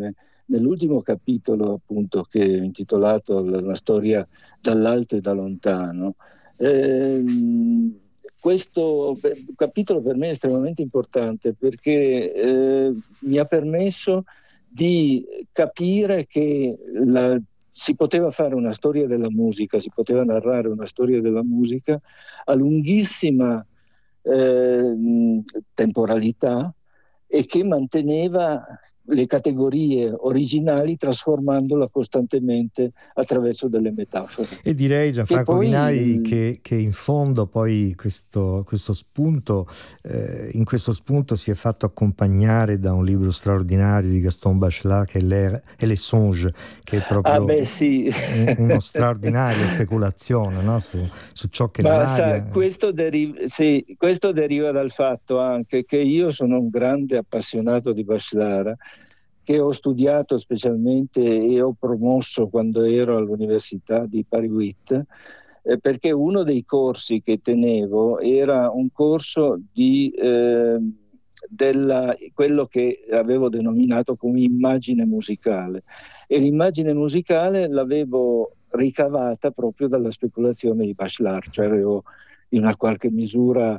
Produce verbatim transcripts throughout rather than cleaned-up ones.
insieme nell'ultimo capitolo, appunto, che è intitolato La storia dall'alto e da lontano. Ehm, questo capitolo per me è estremamente importante perché eh, mi ha permesso di capire che la, si poteva fare una storia della musica, si poteva narrare una storia della musica a lunghissima eh, temporalità e che manteneva le categorie originali trasformandola costantemente attraverso delle metafore. E direi, Gianfranco poi, Vinai, che, che in fondo poi questo, questo spunto, eh, in questo spunto si è fatto accompagnare da un libro straordinario di Gaston Bachelard che è L'air et les songes, che è proprio ah beh, sì. un, uno straordinaria speculazione, no? su, su ciò che Ma l'aria... sa, questo, deriva, sì, questo deriva dal fatto anche che io sono un grande appassionato di Bachelard, che ho studiato specialmente e ho promosso quando ero all'Università di Paris-Huit, eh, perché uno dei corsi che tenevo era un corso di eh, della, quello che avevo denominato come immagine musicale, e l'immagine musicale l'avevo ricavata proprio dalla speculazione di Bachelard, cioè avevo in una qualche misura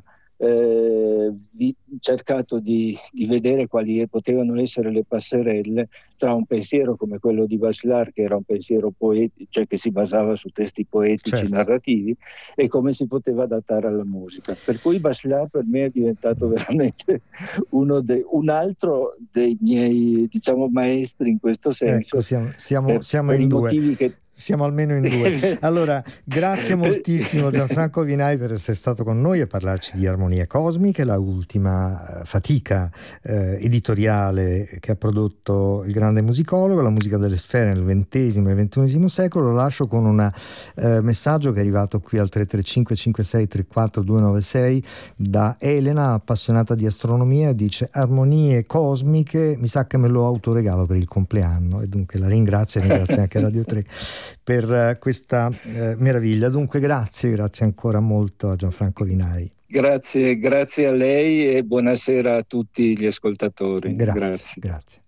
eh, vi, cercato di, di vedere quali potevano essere le passerelle tra un pensiero come quello di Bachelard, che era un pensiero poetico, cioè che si basava su testi poetici, certo, narrativi, e come si poteva adattare alla musica. Per cui Bachelard per me è diventato veramente uno de, un altro dei miei, diciamo, maestri in questo senso. ecco, siamo, siamo, per, siamo per in i due. motivi che Siamo almeno in due. Allora, grazie moltissimo Gianfranco Vinai per essere stato con noi a parlarci di Armonie Cosmiche, la ultima fatica eh, editoriale che ha prodotto il grande musicologo, la musica delle sfere nel ventesimo e ventunesimo secolo. Lo lascio con un eh, messaggio che è arrivato qui al tre tre cinque cinque sei tre quattro due nove sei da Elena, appassionata di astronomia, dice: Armonie Cosmiche, mi sa che me lo autoregalo per il compleanno, e dunque la ringrazio e ringrazio anche Radio tre per questa eh, meraviglia. Dunque grazie, grazie ancora molto a Gianfranco Vinai. Grazie, grazie a lei e buonasera a tutti gli ascoltatori. Grazie, Grazie. grazie.